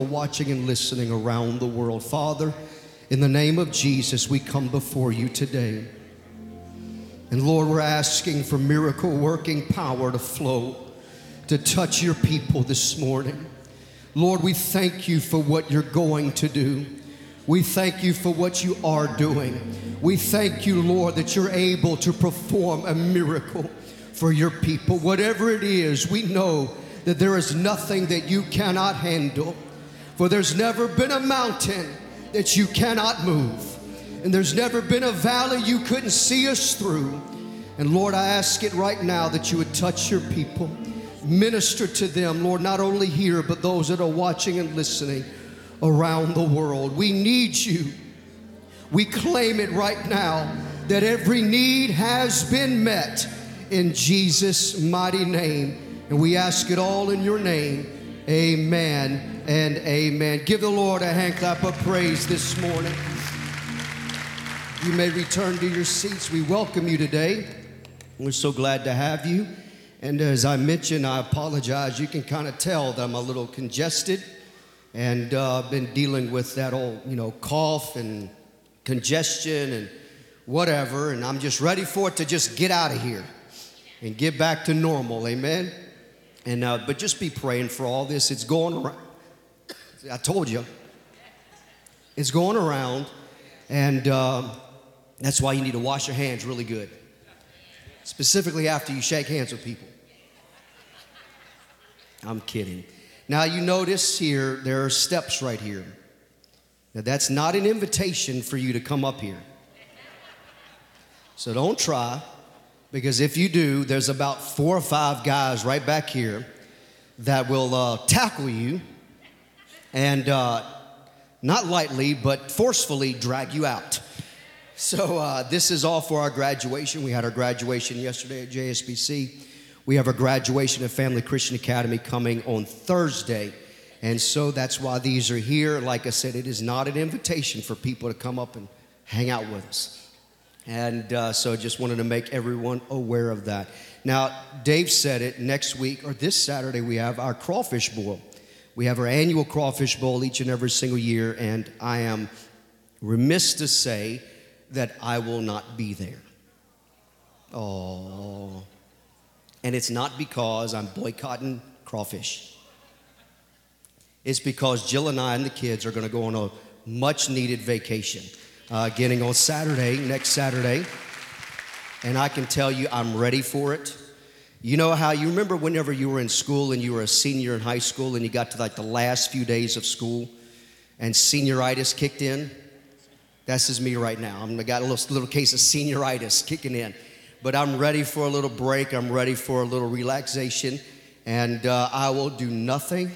watching and listening around the world. Father, in the name of Jesus, we come before you today. And Lord, we're asking for miracle working power to flow, to touch your people this morning. Lord, we thank you for what you're going to do. We thank you for what you are doing. We thank you, Lord, that you're able to perform a miracle for your people. Whatever it is, we know that there is nothing that you cannot handle. For there's never been a mountain that you cannot move. And there's never been a valley you couldn't see us through. And Lord, I ask it right now that you would touch your people. Minister to them, Lord, not only here, but those that are watching and listening around the world. We need you. We claim it right now that every need has been met in Jesus' mighty name. And we ask it all in your name. Amen and amen. Give the Lord a hand clap of praise this morning. You may return to your seats. We welcome you today. We're so glad to have you. And as I mentioned, I apologize. You can kind of tell that I'm a little congested. And I've been dealing with that old, cough and congestion and whatever. And I'm just ready for it to just get out of here and get back to normal. Amen. And but just be praying for all this. It's going around. I told you. It's going around. And that's why you need to wash your hands really good. Specifically after you shake hands with people. I'm kidding. Now you notice here, there are steps right here. Now that's not an invitation for you to come up here. So don't try. Because if you do, there's about 4 or 5 guys right back here that will tackle you and not lightly, but forcefully drag you out. So this is all for our graduation. We had our graduation yesterday at JSBC. We have our graduation at Family Christian Academy coming on Thursday. And so that's why these are here. Like I said, it is not an invitation for people to come up and hang out with us. And so I just wanted to make everyone aware of that. Now, Dave said it, next week, or this Saturday, we have our crawfish boil. We have our annual crawfish boil each and every single year, and I am remiss to say that I will not be there. Oh. And it's not because I'm boycotting crawfish. It's because Jill and I and the kids are going to go on a much-needed vacation. Getting on Saturday, next Saturday. And I can tell you I'm ready for it. You know how you remember whenever you were in school and you were a senior in high school and you got to like the last few days of school and senioritis kicked in? That's just me right now. I got a little case of senioritis kicking in. But I'm ready for a little break. I'm ready for a little relaxation. And I will do nothing.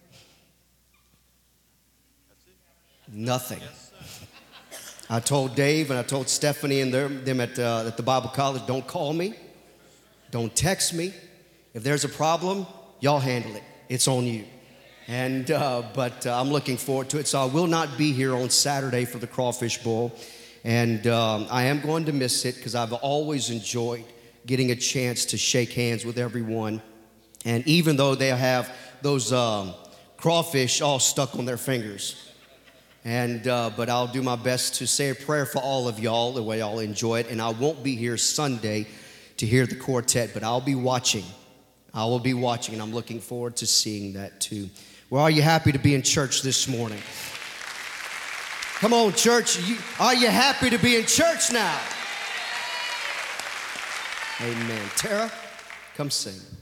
Nothing. I told Dave and I told Stephanie and them at the Bible college, don't call me. Don't text me. If there's a problem, y'all handle it. It's on you. And but I'm looking forward to it. So I will not be here on Saturday for the crawfish boil. And I am going to miss it because I've always enjoyed getting a chance to shake hands with everyone. And even though they have those crawfish all stuck on their fingers. And but I'll do my best to say a prayer for all of y'all, the way y'all enjoy it. And I won't be here Sunday to hear the quartet, but I'll be watching. I will be watching, and I'm looking forward to seeing that too. Well, are you happy to be in church this morning? Come on, church. Are you happy to be in church now? Amen. Tara, come sing.